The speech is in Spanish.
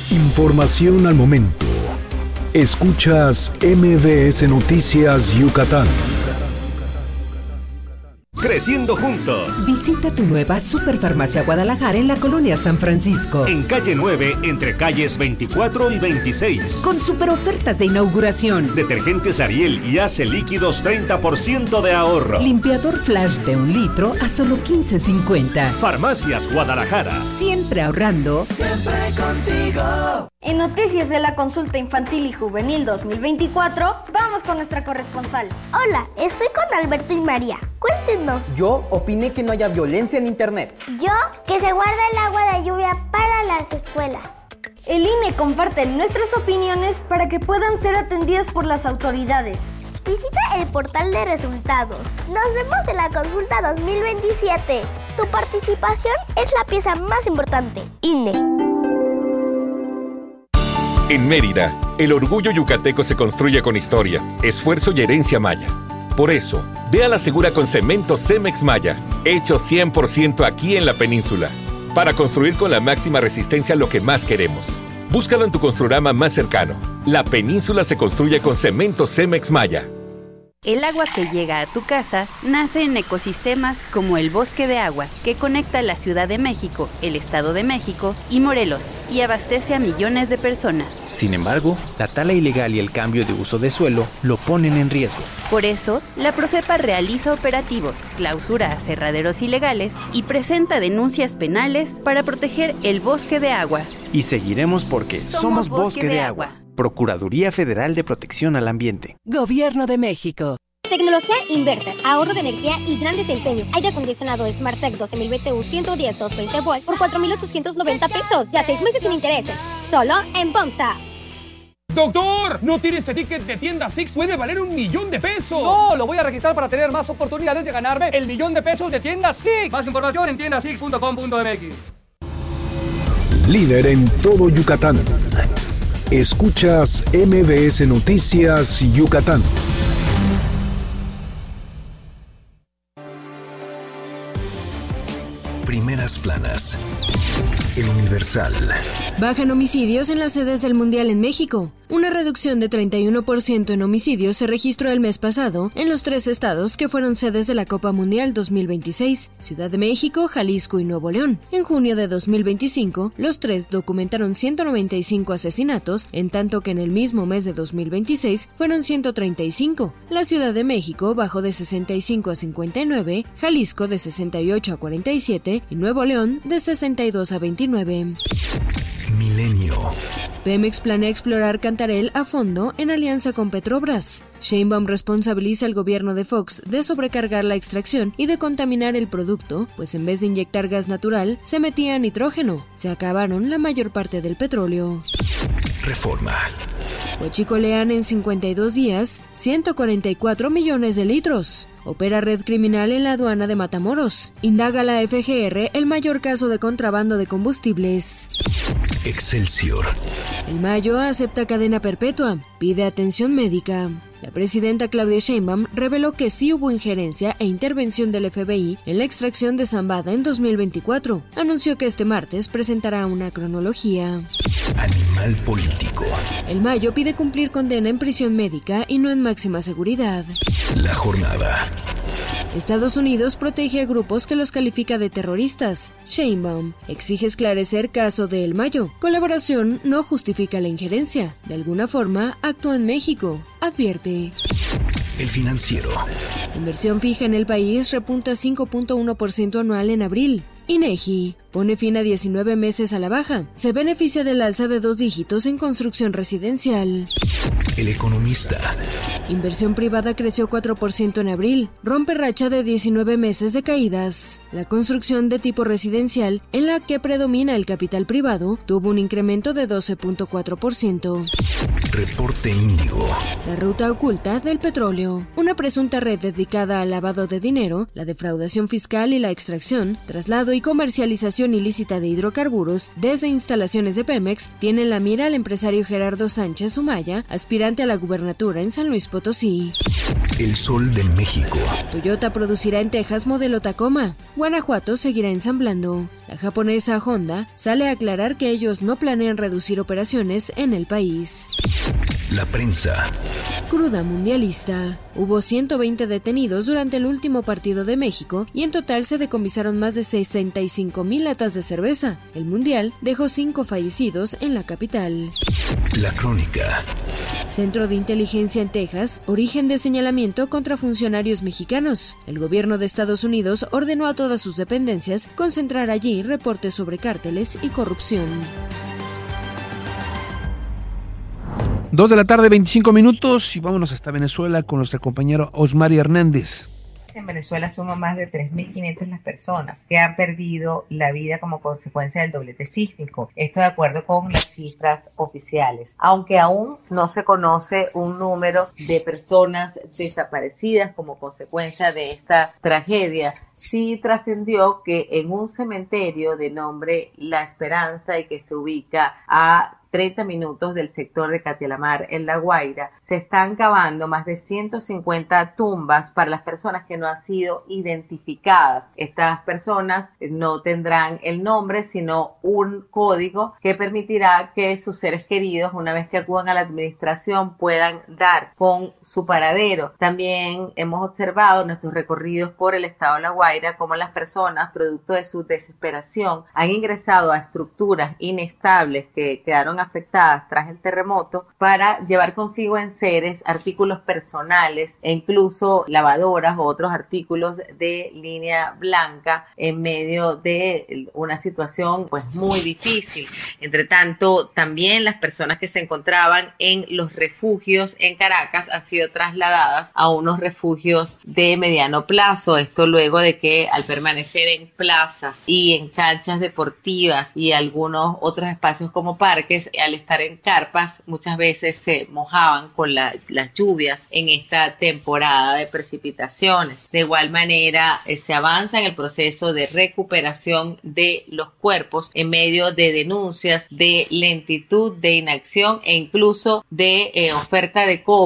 Información al momento. Escuchas MBS Noticias Yucatán. Creciendo juntos. Visita tu nueva Superfarmacia Guadalajara en la colonia San Francisco. En calle 9, entre calles 24 y 26. Con super ofertas de inauguración. Detergentes Ariel y Ace líquidos 30% de ahorro. Limpiador Flash de 1 litro a solo $15.50. Farmacias Guadalajara. Siempre ahorrando. Siempre contigo. En Noticias de la Consulta Infantil y Juvenil 2024, vamos con nuestra corresponsal. Hola, estoy con Alberto y María. Cuéntenos. Yo opiné que no haya violencia en internet. Yo, que se guarda el agua de lluvia para las escuelas. El INE comparte nuestras opiniones para que puedan ser atendidas por las autoridades. Visita el portal de resultados. Nos vemos en la consulta 2027. Tu participación es la pieza más importante. INE. En Mérida, el orgullo yucateco se construye con historia, esfuerzo y herencia maya. Por eso, ve a la segura con cemento Cemex Maya, hecho 100% aquí en la península, para construir con la máxima resistencia lo que más queremos. Búscalo en tu Construrama más cercano. La península se construye con cemento Cemex Maya. El agua que llega a tu casa nace en ecosistemas como el Bosque de Agua, que conecta la Ciudad de México, el Estado de México y Morelos, y abastece a millones de personas. Sin embargo, la tala ilegal y el cambio de uso de suelo lo ponen en riesgo. Por eso, la Profepa realiza operativos, clausura aserraderos ilegales y presenta denuncias penales para proteger el Bosque de Agua. Y seguiremos porque somos Bosque de Agua. Procuraduría Federal de Protección al Ambiente. Gobierno de México. Tecnología inverter, ahorro de energía y gran desempeño. Aire acondicionado SmartTech 12.000 BTU 110 220 volts por 4.890 pesos. Ya 6 meses sin intereses. Solo en Pomsa. ¡Doctor! ¿No tiene ese ticket de tienda Six? ¡Puede valer $1,000,000 de pesos! No, lo voy a registrar para tener más oportunidades de ganarme el $1,000,000 de pesos de tienda Six. Más información en tiendasix.com.mx. Líder en todo Yucatán. Escuchas MBS Noticias Yucatán. Primeras planas. El Universal. Bajan homicidios en las sedes del Mundial en México. Una reducción de 31% en homicidios se registró el mes pasado en los 3 estados que fueron sedes de la Copa Mundial 2026, Ciudad de México, Jalisco y Nuevo León. En junio de 2025, los 3 documentaron 195 asesinatos, en tanto que en el mismo mes de 2026 fueron 135. La Ciudad de México bajó de 65 a 59, Jalisco de 68 a 47 y Nuevo León de 62 a 29. Milenio. Pemex planea explorar Cantarell a fondo en alianza con Petrobras. Sheinbaum responsabiliza al gobierno de Fox de sobrecargar la extracción y de contaminar el producto, pues en vez de inyectar gas natural, se metía nitrógeno. Se acabaron la mayor parte del petróleo. Reforma. Huachicolean en 52 días 144 millones de litros. Opera red criminal en la aduana de Matamoros. Indaga la FGR el mayor caso de contrabando de combustibles. Excelsior. El Mayo acepta cadena perpetua. Pide atención médica. La presidenta Claudia Sheinbaum reveló que sí hubo injerencia e intervención del FBI en la extracción de Zambada en 2024. Anunció que este martes presentará una cronología. Animal político. El Mayo pide cumplir condena en prisión médica y no en máxima seguridad. La jornada. Estados Unidos protege a grupos que los califica de terroristas. Sheinbaum exige esclarecer caso de El Mayo. Colaboración no justifica la injerencia. De alguna forma, actúa en México. Advierte. El Financiero. Inversión fija en el país repunta 5.1% anual en abril. INEGI pone fin a 19 meses a la baja. Se beneficia del alza de 2 dígitos en construcción residencial. El Economista. Inversión privada creció 4% en abril. Rompe racha de 19 meses de caídas. La construcción de tipo residencial, en la que predomina el capital privado, tuvo un incremento de 12.4%. Reporte Índigo. La ruta oculta del petróleo. Una presunta red dedicada al lavado de dinero, la defraudación fiscal y la extracción, traslado y comercialización ilícita de hidrocarburos desde instalaciones de Pemex tiene en la mira al empresario Gerardo Sánchez Humaya, aspirante a la gubernatura en San Luis Potosí. El sol de México. Toyota producirá en Texas modelo Tacoma. Guanajuato seguirá ensamblando. La japonesa Honda sale a aclarar que ellos no planean reducir operaciones en el país. La prensa. Cruda mundialista. Hubo 120 detenidos durante el último partido de México y en total se decomisaron más de 65,000 latas de cerveza. El mundial dejó 5 fallecidos en la capital. La crónica. Centro de Inteligencia en Texas, origen de señalamiento contra funcionarios mexicanos. El gobierno de Estados Unidos ordenó a todas sus dependencias concentrar allí reportes sobre cárteles y corrupción. 2:25 p.m. y vámonos hasta Venezuela con nuestra compañera Osmari Hernández. En Venezuela suman más de 3.500 las personas que han perdido la vida como consecuencia del doblete sísmico. Esto de acuerdo con las cifras oficiales. Aunque aún no se conoce un número de personas desaparecidas como consecuencia de esta tragedia, sí trascendió que en un cementerio de nombre La Esperanza y que se ubica a 30 minutos del sector de Catialamar en La Guaira, se están cavando más de 150 tumbas para las personas que no han sido identificadas. Estas personas no tendrán el nombre, sino un código que permitirá que sus seres queridos, una vez que acudan a la administración, puedan dar con su paradero. También hemos observado en nuestros recorridos por el estado de La Guaira cómo las personas, producto de su desesperación, han ingresado a estructuras inestables que quedaron afectadas tras el terremoto para llevar consigo enseres, artículos personales e incluso lavadoras o otros artículos de línea blanca en medio de una situación pues muy difícil. Entre tanto, también las personas que se encontraban en los refugios en Caracas han sido trasladadas a unos refugios de mediano plazo. Esto luego de que al permanecer en plazas y en canchas deportivas y algunos otros espacios como parques, al estar en carpas, muchas veces se mojaban con las lluvias en esta temporada de precipitaciones. De igual manera, se avanza en el proceso de recuperación de los cuerpos en medio de denuncias de lentitud, de inacción e incluso de oferta de cobro